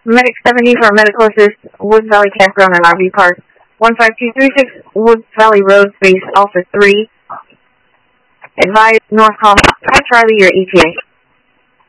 Medic 70 for medical assist, Woods Valley Campground and RV Park. 15236, Woods Valley Road, space Alpha 3. Advise North Call. Hi Charlie, your ETA.